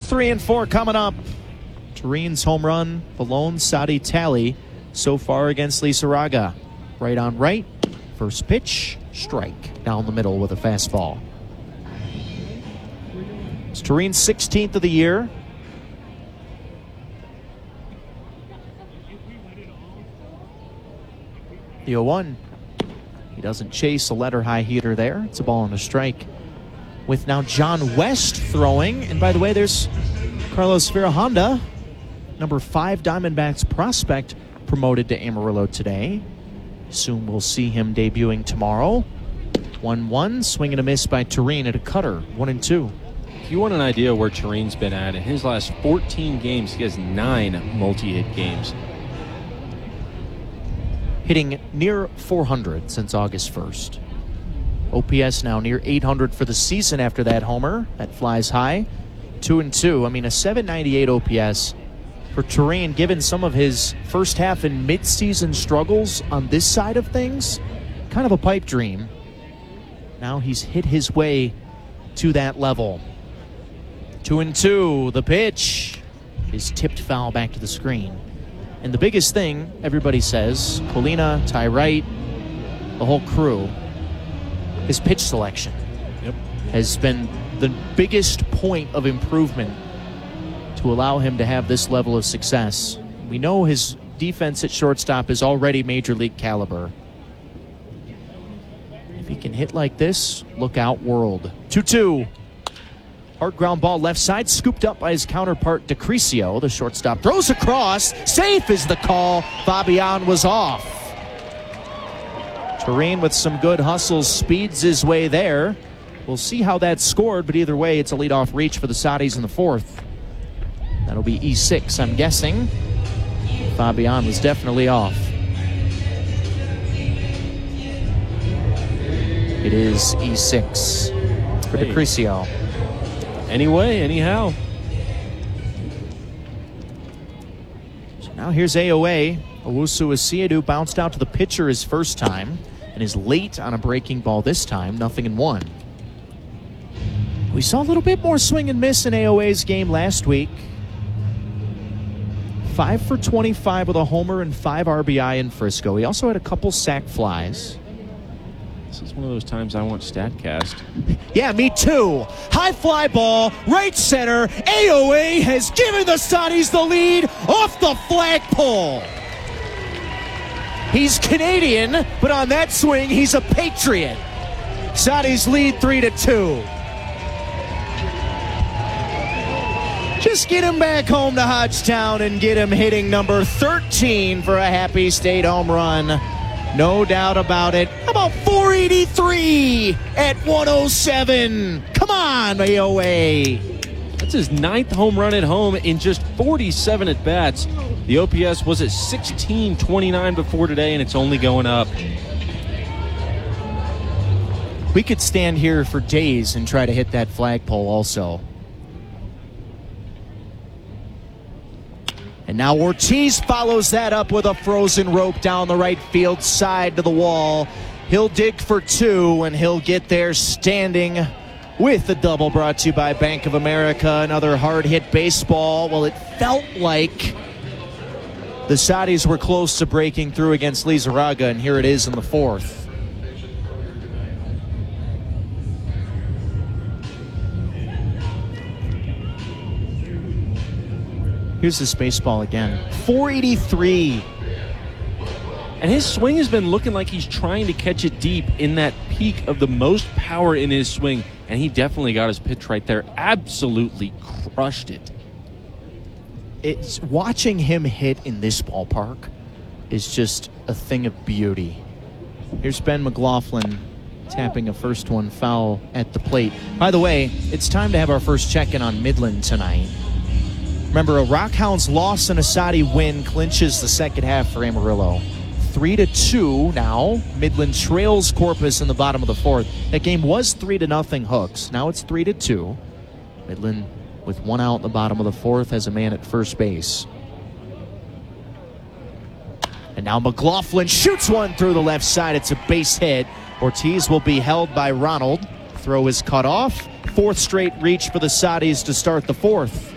3 and 4 coming up. Turin's home run, the lone Saudi tally so far against Lizarraga. Right on right. First pitch, strike down the middle with a fastball. It's Turin's 16th of the year. The 0-1. He doesn't chase a letter high heater there. It's a ball and a strike. With now John West throwing. And by the way, there's Carlos Virahonda, number 5 Diamondbacks prospect, promoted to Amarillo today. Soon we'll see him debuting tomorrow. 1-1, swing and a miss by Turin at a cutter. 1-2. If you want an idea where Turin's been at, in his last 14 games, he has 9 multi-hit games. Hitting near 400 since August 1st. OPS now near 800 for the season after that homer. That flies high. 2-2. I mean, a 798 OPS for Turin, given some of his first half and mid-season struggles on this side of things. Kind of a pipe dream. Now he's hit his way to that level. 2-2. The pitch is tipped foul back to the screen. And the biggest thing, everybody says, Colina, Ty Wright, the whole crew, his pitch selection has been the biggest point of improvement to allow him to have this level of success. We know his defense at shortstop is already major league caliber. If he can hit like this, look out, world. 2-2. Hard ground ball left side, scooped up by his counterpart, DeCrisio. The shortstop throws across. Safe is the call. Fabian was off. Turin with some good hustles speeds his way there. We'll see how that's scored, but either way, it's a leadoff reach for the Saudis in the 4th. That'll be E6, I'm guessing. Fabian was definitely off. It is E6 for DeCrisio. Anyway, anyhow. So now here's AOA. Owusu Asiedu bounced out to the pitcher his first time and is late on a breaking ball this time. 0-1. We saw a little bit more swing and miss in AOA's game last week. 5 for 25 with a homer and 5 RBI in Frisco. He also had a couple sac flies. This is one of those times I want StatCast. Yeah, me too. High fly ball, right center. AOA has given the Saudis the lead off the flagpole. He's Canadian, but on that swing, he's a Patriot. Saudis lead 3-2. Just get him back home to Hodgetown and get him hitting number 13 for a Happy State home run. No doubt about it. How about 483 at 107? Come on, AOA. That's his 9th home run at home in just 47 at-bats. The OPS was at 1629 before today, and it's only going up. We could stand here for days and try to hit that flagpole also. And now Ortiz follows that up with a frozen rope down the right field side to the wall. He'll dig for 2, and he'll get there standing with the double, brought to you by Bank of America. Another hard-hit baseball. Well, it felt like the Saudis were close to breaking through against Lizarraga, and here it is in the 4th. Here's this baseball again. 483. And his swing has been looking like he's trying to catch it deep in that peak of the most power in his swing. And he definitely got his pitch right there. Absolutely crushed it. It's watching him hit in this ballpark is just a thing of beauty. Here's Ben McLaughlin tapping a first one foul at the plate. By the way, it's time to have our first check-in on Midland tonight. Remember, a Rockhounds loss and a Saudi win clinches the second half for Amarillo. 3-2 now. Midland trails Corpus in the bottom of the 4th. That game was 3-0 Hooks. Now it's 3-2. Midland, with 1 out in the bottom of the 4th, has a man at first base. And now McLaughlin shoots one through the left side. It's a base hit. Ortiz will be held by Ronald. Throw is cut off. 4th straight reach for the Saudis to start the 4th.